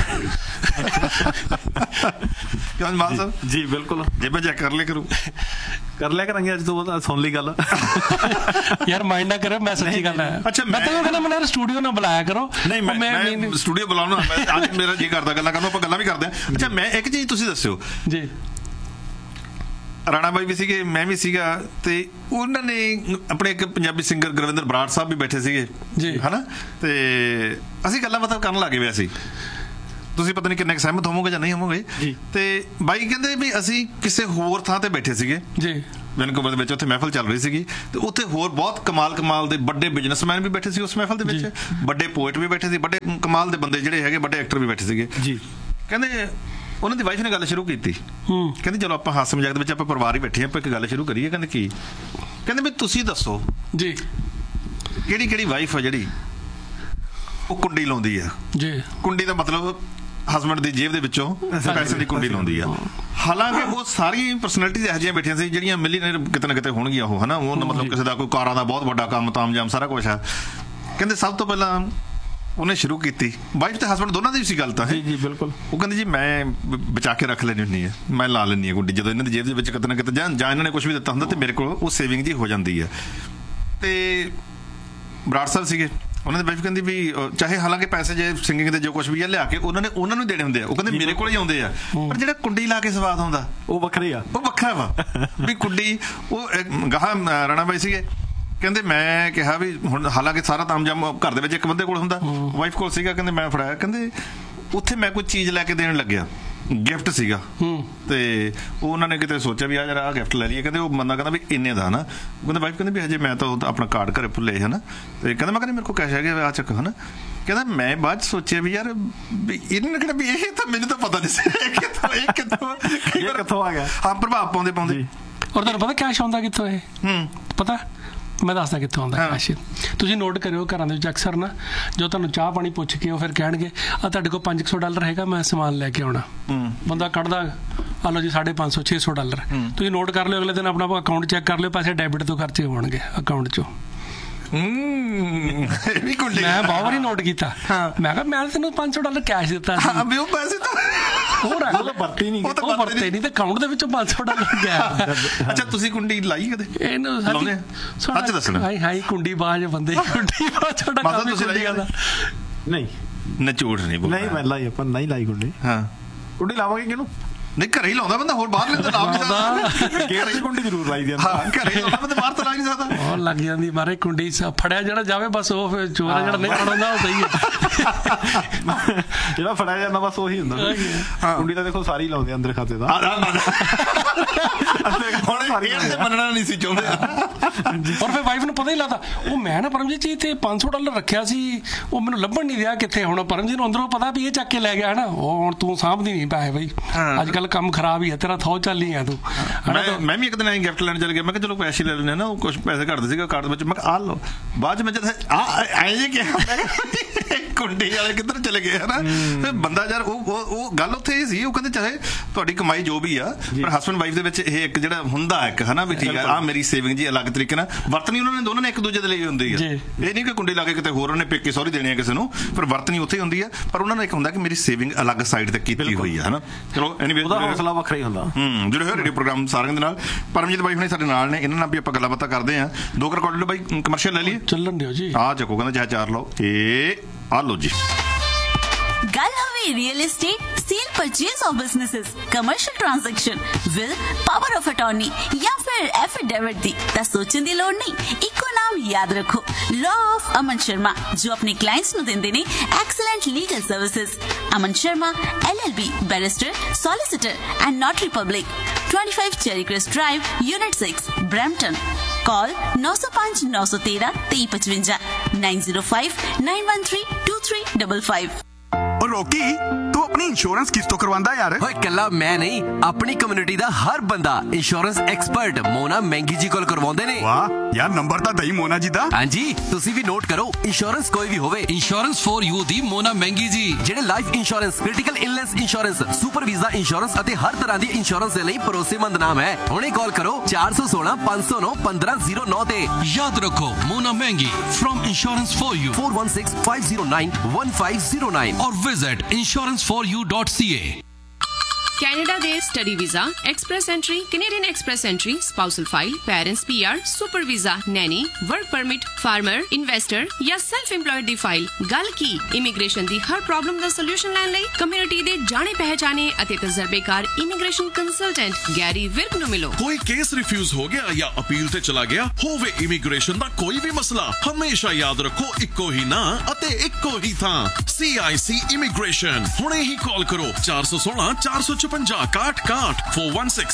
ਮਾਨ ਸਾਹਿਬ ਜੀ, ਬਿਲਕੁਲ ਜੇਬਾਂ ਚੈੱਕ ਕਰ ਲਿਆ ਕਰੂ ਕਰ ਲਿਆ ਕਰਾਂਗੇ। ਅੱਜ ਤੋਂ ਬਾਅਦ ਸੁਣ ਲਈ ਗੱਲ ਯਾਰ, ਮਾਈਂਡ ਨਾ ਕਰੇ, ਮੈਂ ਸੱਚੀ ਗੱਲ ਹੈ। ਅੱਛਾ, ਮੈਂ ਤਾਂ ਕਹਿੰਦਾ ਮੈਨੂੰ ਸਟੂਡੀਓ ਨਾ ਬੁਲਾਇਆ ਕਰੋ। ਨਹੀਂ, ਮੈਂ ਸਟੂਡੀਓ ਬੁਲਾਉਣਾ, ਅੱਜ ਮੇਰਾ ਜੀ ਕਰਦਾ ਗੱਲਾਂ ਕਰਨ, ਆਪਾਂ ਗੱਲਾਂ ਵੀ ਕਰਦੇ ਹਾਂ। ਅੱਛਾ, ਮੈਂ ਇੱਕ ਚੀਜ਼ ਤੁਸੀਂ ਦੱਸਿਓ ਜੀ, ਰਾਣਾ ਬਾਈ ਵੀ ਸੀਗੇ, ਮੈਂ ਵੀ ਸੀਗਾ, ਤੇ ਉਹਨਾਂ ਨੇ ਆਪਣੇ ਇੱਕ ਪੰਜਾਬੀ ਸਿੰਗਰ ਗੁਰਵਿੰਦਰ ਬਰਾੜ ਸਾਹਿਬ ਵੀ ਬੈਠੇ ਸੀਗੇ ਜੀ, ਹਨਾ, ਤੇ ਅਸੀਂ ਗੱਲਾਂ ਬਾਤਾਂ ਕਰਨ ਲੱਗੇ ਹੋਏ ਸੀ। ਤੁਸੀਂ ਪਤਾ ਨਹੀਂ ਕਿੰਨੇ ਕੁ ਸਹਿਮਤ ਹੋਵੋਗੇ ਜਾਂ ਨਹੀਂ ਹੋਵੋਗੇ ਜੀ। ਤੇ ਬਾਈ ਕਹਿੰਦੇ ਵੀ ਅਸੀਂ ਕਿਸੇ ਹੋਰ ਥਾਂ ਤੇ ਬੈਠੇ ਸੀਗੇ ਜੀ ਵੈਨਕੂਵਰ ਦੇ ਵਿੱਚ, ਉੱਥੇ ਮਹਿਫਲ ਚੱਲ ਰਹੀ ਸੀਗੀ ਤੇ ਉੱਥੇ ਹੋਰ ਬਹੁਤ ਕਮਾਲ ਕਮਾਲ ਦੇ ਵੱਡੇ ਬਿਜ਼ਨਸਮੈਨ ਵੀ ਬੈਠੇ ਸੀ ਉਸ ਮਹਿਫਲ ਦੇ ਵਿੱਚ, ਵੱਡੇ ਪੋਇਟ ਵੀ ਬੈਠੇ ਸੀ, ਵੱਡੇ ਕਮਾਲ ਦੇ ਬੰਦੇ ਜਿਹੜੇ ਹੈਗੇ ਵੱਡੇ ਐਕਟਰ ਵੀ ਬੈਠੇ ਸੀਗੇ ਜੀ। ਕਹਿੰਦੇ ਉਹਨਾਂ ਦੀ ਵਾਈਫ ਨੇ ਗੱਲ ਸ਼ੁਰੂ ਕੀਤੀ, ਕਹਿੰਦੇ ਚਲੋ ਆਪਾਂ ਹਾਸੇ ਮਜ਼ਾਕ ਦੇ ਵਿੱਚ ਆਪਾਂ ਪਰਿਵਾਰ ਹੀ ਬੈਠੇ ਆਪਾਂ ਇੱਕ ਗੱਲ ਸ਼ੁਰੂ ਕਰੀਏ। ਕਹਿੰਦੇ ਕੀ? ਕਹਿੰਦੇ ਵੀ ਤੁਸੀਂ ਦੱਸੋ ਜੀ ਕਿਹੜੀ ਕਿਹੜੀ ਵਾਈਫ ਆ ਜਿਹੜੀ ਉਹ ਕੁੰਡੀ ਲਾਉਂਦੀ ਆ? ਜੀ ਕੁੰਡੀ ਦਾ ਮਤਲਬ ਹਸਬੈਂਡ ਦੀ ਜੇਬ ਦੇ ਵਿੱਚੋਂ ਪੈਸੇ ਦੀ ਕੁੰਡੀ ਲਾਉਂਦੀ ਆ। ਹਾਲਾਂਕਿ ਉਹ ਸਾਰੀਆਂ ਪਰਸਨੈਲਿਟੀਜ਼ ਇਹੋ ਜਿਹੀਆਂ ਬੈਠੀਆਂ ਸੀ ਜਿਹੜੀਆਂ ਮਿਲੀਅਨਰ ਕਿਤੇ ਨਾ ਕਿਤੇ ਹੋਣਗੀਆਂ ਉਹ, ਹਨਾ, ਉਹ ਮਤਲਬ ਕਿਸੇ ਦਾ ਕੋਈ ਕਾਰਾਂ ਦਾ ਬਹੁਤ ਵੱਡਾ ਕੰਮ ਤਾਮਜਾਮ ਸਾਰਾ ਕੁਛ ਆ। ਕਹਿੰਦੇ ਸਭ ਤੋਂ ਪਹਿਲਾਂ ਉਹਨੇ ਸ਼ੁਰੂ ਕੀਤੀ, ਵਾਈਫ ਤੇ ਹਸਬੈਂਡ ਦੋਨਾਂ ਦੀ ਸੀ ਗੱਲ ਤਾਂ ਹੈ ਜੀ ਜੀ ਬਿਲਕੁਲ। ਉਹ ਕਹਿੰਦੀ ਜੀ ਮੈਂ ਬਚਾ ਕੇ ਰੱਖ ਲੈਣੀ ਹੁੰਦੀ ਹੈ, ਮੈਂ ਲਾ ਲੈਂਦੀ ਹਾਂ ਗੁੱਡੀ ਜਦੋਂ ਇਹਨਾਂ ਦੀ ਜੇਬ ਦੇ ਵਿੱਚ ਕਿਤੇ ਨਾ ਕਿਤੇ ਜਾਂ ਜਾਂ ਇਹਨਾਂ ਨੇ ਕੁਝ ਵੀ ਦਿੱਤਾ ਹੁੰਦਾ ਤੇ ਮੇਰੇ ਕੋਲ ਉਹ ਸੇਵਿੰਗ ਜੀ ਹੋ ਜਾਂਦੀ ਹੈ। ਤੇ ਬਰਾੜ ਸਾਹਿਬ ਸੀਗੇ, ਉਹਨਾਂ ਦੀ ਵਾਈਫ ਕਹਿੰਦੀ ਵੀ ਚਾਹੇ ਹਾਲਾਂਕਿ ਪੈਸੇ ਜੇ ਸਿੰਗਿੰਗ ਦੇ ਜੋ ਕੁਝ ਵੀ ਆ ਲਿਆ ਕੇ ਉਹਨਾਂ ਨੇ ਉਹਨਾਂ ਨੂੰ ਦੇਣੇ ਹੁੰਦੇ ਆ, ਉਹ ਕਹਿੰਦੇ ਮੇਰੇ ਕੋਲ ਹੀ ਆਉਂਦੇ ਆ, ਪਰ ਜਿਹੜਾ ਕੁੰਡੀ ਲਾ ਕੇ ਸਵਾਦ ਆਉਂਦਾ ਉਹ ਵੱਖਰੇ ਆ, ਉਹ ਵੱਖਰਾ ਵਾ ਵੀ ਕੁੰਡੀ। ਉਹ ਗਾਹਾਂ ਰਾਣਾ ਬਾਈ ਸੀਗੇ, ਕਹਿੰਦੇ ਮੈਂ ਕਿਹਾ ਵੀ ਹੁਣ ਹਾਲਾਂਕਿ ਸਾਰਾ ਤਾਮਜਾਮ ਘਰ ਦੇ ਵਿੱਚ ਇੱਕ ਬੰਦੇ ਕੋਲ ਹੁੰਦਾ, ਵਾਈਫ ਕੋਲ ਸੀਗਾ, ਕਹਿੰਦੇ ਮੈਂ ਫੜਾਇਆ, ਕਹਿੰਦੇ ਉੱਥੇ ਮੈਂ ਕੋਈ ਚੀਜ਼ ਲੈ ਕੇ ਦੇਣ ਲੱਗਿਆ, ਗਿਫਟ ਸੀਗਾ ਤੇ ਉਹ ਉਹਨਾਂ ਨੇ ਕਿਤੇ ਸੋਚਿਆ ਵੀ ਆ ਯਾਰ ਆਹ ਗਿਫਟ ਲੈ ਲਈਏ, ਕਹਿੰਦੇ ਉਹ ਬੰਦਾ ਕਹਿੰਦਾ ਵੀ ਇੰਨੇ ਦਾ ਨਾ, ਕਹਿੰਦੇ ਵਾਈਫ ਕਹਿੰਦੇ ਵੀ ਹਜੇ ਮੈਂ ਤਾਂ ਆਪਣਾ ਕਾਰਡ ਘਰੇ ਭੁੱਲੇ ਹਨਾ, ਤੇ ਕਹਿੰਦਾ ਮੈਂ ਕਹਿੰਦਾ ਮੇਰੇ ਕੋਲ ਕੈਸ਼ ਹੈਗੇ ਆ ਚੱਕ ਹਨਾ, ਕਹਿੰਦਾ ਮੈਂ ਬਾਅਦ ਚ ਸੋਚਿਆ ਵੀ ਯਾਰ ਵੀ ਇਹਨਾਂ ਨੇ ਕਿਹੜਾ ਵੀ ਇਹ ਤਾਂ ਮੈਨੂੰ ਤਾਂ ਪਤਾ ਨਹੀਂ ਸੀ ਇਹ ਕਿੱਥੋਂ ਇਹ ਕਿੱਥੋਂ ਕਿੱਥੋਂ ਆ ਗਿਆ। ਹਾਂ ਪ੍ਰਭਾਵ ਪਾਉਂਦੇ ਪਾਉਂਦੇ। ਔਰ ਤੁਹਾਨੂੰ ਪਤਾ ਕੈਸ਼ ਆਉਂਦਾ ਕਿੱਥੋਂ ਇਹ? ਹੂੰ ਪਤਾ ਮੈਂ ਦੱਸਦਾ ਕਿੱਥੋਂ ਆਉਂਦਾ ਕੈਸ਼। ਤੁਸੀਂ ਨੋਟ ਕਰਿਓ ਘਰਾਂ ਦੇ ਵਿੱਚ ਅਕਸਰ ਨਾ ਜੋ ਤੁਹਾਨੂੰ ਚਾਹ ਪਾਣੀ ਪੁੱਛ ਕੇ ਉਹ ਫਿਰ ਕਹਿਣਗੇ ਆ ਤੁਹਾਡੇ ਕੋਲ ਪੰਜ ਸੌ ਡਾਲਰ ਹੈਗਾ, ਮੈਂ ਸਮਾਨ ਲੈ ਕੇ ਆਉਣਾ। ਬੰਦਾ ਕੱਢਦਾ ਆ ਲਓ ਜੀ ਸਾਢੇ ਪੰਜ ਸੌ ਛੇ ਸੌ ਡਾਲਰ, ਤੁਸੀਂ ਨੋਟ ਕਰ ਲਿਓ, ਅਗਲੇ ਦਿਨ ਆਪਣਾ ਅਕਾਊਂਟ ਚੈੱਕ ਕਰ ਲਿਓ, ਪੈਸੇ ਡੈਬਿਟ ਤੋਂ ਖਰਚੇ ਹੋਣਗੇ ਅਕਾਊਂਟ ਚੋਂ। ਮੈਂ ਬਹੁਤ ਵਾਰੀ ਨੋਟ ਕੀਤਾ, ਮੈਂ ਕਿਹਾ ਮੈਂ ਤੈਨੂੰ ਪੰਜ ਸੌ ਡਾਲਰ ਕੈਸ਼ ਦਿੱਤਾ ਸੀ, ਉਹ ਪੈਸੇ ਹੋਰ ਵਰਤੇ ਨਹੀਂ, ਉਹ ਵਰਤੇ ਨਹੀਂ ਤੇ ਅਕਾਊਂਟ ਦੇ ਵਿੱਚੋਂ ਪੰਜ ਸੌ ਡਾਲਰ ਗਿਆ। ਅੱਛਾ ਤੁਸੀਂ ਕੁੰਡੀ ਲਾਈ ਕਦੇ? ਇਹਨੂੰ ਸੱਚ ਦੱਸਣਾ। ਹਾਈ ਹਾਈ ਕੁੰਡੀ ਬਾਜ ਬੰਦੇ, ਕੁੰਡੀ ਬਾਜ ਤੁਹਾਡਾ ਕੰਮ ਤੁਸੀਂ ਲਾਈ ਕਦੇ? ਨਹੀਂ ਨਾ ਝੂਠ ਨਹੀਂ ਬੋਲਣਾ। ਨਹੀਂ ਮੈਂ ਲਾਈ, ਆਪਾਂ ਨਹੀਂ ਲਾਈ ਕੁੰਡੀ। ਹਾਂ ਕੁੰਡੀ ਲਾਵਾਂਗੇ ਕਿਹਨੂੰ? ਨਹੀਂ ਘਰੇ ਹੀ ਲਾਉਂਦਾ ਬੰਦਾ, ਹੋਰ ਬਾਹਰ ਲੈਂਦਾ ਲਾਭ ਨਹੀਂ ਸਕਦਾ। ਗੇਟ ਦੀ ਕੁੰਡੀ ਜ਼ਰੂਰ ਲਾਈ ਦੀ। ਹਾਂ ਘਰੇ ਹੀ ਲਾਉਂਦਾ ਬੰਦਾ, ਬਾਹਰ ਤਾਂ ਲਾ ਨਹੀਂ ਸਕਦਾ। ਉਹ ਲੱਗ ਜਾਂਦੀ ਮਾਰੇ ਕੁੰਡੀ ਫੜਿਆ ਜਿਹੜਾ ਜਾਵੇ ਬਸ ਉਹ ਫਿਰ ਚੋਰ ਜਿਹੜਾ ਨਹੀਂ ਫੜਾਉਂਦਾ ਉਹ ਸਹੀ ਹੈ। ਜਿਹੜਾ ਫੜਿਆ ਜਾਂਦਾ ਬਸ ਉਹੀ ਹੁੰਦਾ। ਕੁੰਡੀ ਤਾਂ ਦੇਖੋ ਸਾਰੀ ਲਾਉਂਦੇ ਅੰਦਰ ਖਾਤੇ ਦਾ। ਮੰਨਣਾ ਨਹੀਂ ਸੀ ਚਾਹੁੰਦੇ। ਔਰ ਫਿਰ ਵਾਈਫ ਨੂੰ ਪਤਾ ਹੀ ਲੱਗਦਾ, ਉਹ ਮੈਂ ਨਾ ਪਰਮਜੀਤ ਜੀ ਤੇ ਪੰਜ ਸੌ ਡਾਲਰ ਰੱਖਿਆ ਸੀ, ਉਹ ਮੈਨੂੰ ਲੱਭਣ ਨਹੀਂ ਰਿਹਾ ਕਿੱਥੇ। ਹੁਣ ਪਰਮਜੀਤ ਨੂੰ ਅੰਦਰੋਂ ਪਤਾ ਵੀ ਇਹ ਚੱਕ ਕੇ ਲੈ ਗਿਆ ਨਾ, ਉਹ ਹੁਣ ਤੂੰ ਸਾਂਭਦੀ ਨਹੀਂ ਪੈਸੇ ਬਈ, ਅੱਜ ਕੱਲ ਕੰਮ ਖਰਾਬ ਹੀ ਹੈ ਤੇਰਾ, ਥੋ ਚੱਲੀ ਆ ਤੂੰ। ਮੈਂ ਵੀ ਇੱਕ ਦਿਨ ਆਈ ਗਿਫਟ ਲੈਣ ਚੱਲ ਗਿਆ, ਮੈਂ ਕਿਹਾ ਚਲੋ ਪੈਸੇ ਲੈ ਲੈਣੇ ਨਾ, ਉਹ ਕੁਛ ਪੈਸੇ ਘੱਟਦੇ ਸੀਗੇ ਕਾਰਡ ਵਿੱਚ, ਮੈਂ ਕਿਹਾ ਆ ਲਓ। ਬਾਅਦ ਚ ਮੈਂ ਜਦ ਐ ਜੇ ਕਿਹਾ ਕੁੰਡੀ ਵਾਲੇ ਕਿੱਧਰ ਚਲੇ ਗਏ ਹਨਾ। ਬੰਦਾ ਯਾਰ ਉਹ ਉਹ ਗੱਲ ਉੱਥੇ ਇਹ ਸੀ, ਉਹ ਕਹਿੰਦੇ ਚਾਹੇ ਤੁਹਾਡੀ ਕਮਾਈ ਜੋ ਵੀ ਆ, ਪਰ ਹਸਬੈਂਡ ਵਾਈਫ ਦੇ ਵਿੱਚ ਇਹ ਇੱਕ ਜਿਹੜਾ ਹੁੰਦਾ ਇੱਕ ਹਨਾ ਵੀ ਠੀਕ ਆ ਆਹ ਮੇਰੀ ਸੇਵਿੰਗ ਜੀ ਅਲੱਗ ਤਰੀਕੇ ਨਾਲ ਵਰਤਣੀ ਉਹਨਾਂ ਨੇ ਦੋਨਾਂ ਨੇ ਇੱਕ ਦੂਜੇ ਦੇ ਲਈ ਹੁੰਦੀ ਆ। ਇਹ ਨਹੀਂ ਕਿ ਕੁੰਡੀ ਲਾ ਕੇ ਕਿਤੇ ਹੋਰ ਉਹਨੇ ਪੇਕੇ ਸੌਰੀ ਦੇਣੀ ਆ ਕਿਸੇ ਨੂੰ, ਪਰ ਵਰਤਣੀ ਉੱਥੇ ਹੁੰਦੀ ਆ, ਪਰ ਉਹਨਾਂ ਨੂੰ ਇੱਕ ਹੁੰਦਾ ਕਿ ਮੇਰੀ ਸੇਵਿੰਗ ਅਲੱਗ ਸਾਈਡ ਤੇ ਕੀਤੀ ਹੋਈ ਆ ਹਨਾ। ਚਲੋ ਐਨੀਵੇ ਉਹਦਾ ਹੌਸਲਾ ਵੱਖਰਾ ਹੀ ਹੁੰਦਾ। ਹੂੰ ਜਿਹੜੇ ਹੋਏ ਰੇਡੀਓ ਪ੍ਰੋਗਰਾਮ ਸਾਰਿਆਂ ਦੇ ਨਾਲ ਪਰਮਜੀਤ ਬਾਈ ਹੁਣੇ ਸਾਡੇ ਨਾਲ ਨੇ, ਇਹਨਾਂ ਨਾਲ ਵੀ ਆਪਾਂ ਗੱਲਾਂ ਬਾਤਾਂ ਕਰਦੇ ਆ। ਦੋ ਕਰ ਕੋਲ ਬਾਈ ਕਮਰਸ਼ੀਅਲ ਲੈ ਲਈਏ, ਚੱਲਣ ਦਿਓ ਜੀ। ਆ ਚੱਕੋ ਕਹਿੰਦਾ ਚਾਹੇ ਚਾਰ ਲਓ, ਇਹ ਆ ਲਓ ਜੀ। ਗੱਲ ਹੋਵੇ real estate, cell purchase of businesses, commercial transaction, will, power of attorney या फिर एफिडेविट दी ਤਾਂ ਸੋਚਣ ਦੀ ਲੋੜ ਨਹੀਂ। ਇੱਕੋ ਨਾਮ ਯਾਦ ਰੱਖੋ, ਲॉ ਆਫ ਅਮਨ ਸ਼ਰਮਾ, ਜੋ ਆਪਣੇ ਕਲਾਇੰਟਸ ਨੂੰ ਦਿੰਦੇ ਨੇ excellent legal services. Aman Sharma L L B, barrister, solicitor and नॉटरी public, पच्चीस cherry Christ drive, unit six, Brampton. Call नौ सौ पाँच नौ सौ तेरह तेई पचवंजा, nine zero five nine one three to three double five. और रॉकी तू अपनी इंश्योरेंस किस तो करवांदा यार? होए कल्ला मैं नहीं, अपनी कम्युनिटी दा हर बंदा इंश्योरेंस एक्सपर्ट मोना महंगी जी कोल करवांदे ने। वाह यार नंबर ता दई मोना जी दा। हां जी तुसी भी नोट करो, इंश्योरेंस कोई भी होवे, इंश्योरेंस फॉर यू दी मोना महंगी जी, जेडे life insurance, critical illness insurance, super visa insurance अते हर तरह दी इंश्योरेंस दे लई भरोसेमंद नाम है। हुणे कॉल करो चार सौ सोलह पाँच सौ नौ पंद्रह जीरो नौ ते। याद रखो मोना महंगी from insurance for you, four one six five zero nine one five zero nine और visit insurance for you dot c a। Canada ਦੇ study visa, express entry, Canadian express entry, spousal file, parents P R, super visa, Naini, work permit, farmer, investor ਜਾਂ self employed ਦੀ file. ਗੱਲ ਕੀ immigration ਦੀ ਹਰ problem ਦਾ solution ਲੈਣ ਲਈ community ਦੇ ਜਾਣੇ ਪਹਿਚਾਣੇ ਅਤੇ ਤਜਰਬੇਕਾਰ immigration consultant Garry Virk ਨੂੰ ਮਿਲੋ। ਕੋਈ ਕੇਸ ਰਿਫਿਊਜ਼ ਹੋ ਗਿਆ ਜਾਂ ਅਪੀਲ ਤੇ ਚਲਾ ਗਿਆ ਹੋਵੇ, ਇਮੀਗ੍ਰੇਸ਼ਨ ਦਾ ਕੋਈ ਵੀ ਮਸਲਾ, ਹਮੇਸ਼ਾ ਯਾਦ ਰੱਖੋ ਇੱਕੋ ਹੀ ਨਾਂ ਅਤੇ ਇੱਕੋ ਹੀ ਥਾਂ, ਸੀ ਆਈ ਸੀ ਇਮੀਗ੍ਰੇਸ਼ਨ। ਹੁਣੇ ਹੀ ਕਾਲ ਕਰੋ ਚਾਰ ਸੌ ਸੋਲਾਂ ਚਾਰ ਸੌ ਛਪੰਜਾ ਇਕਾਹਠ ਇਕਾਹਠ four one six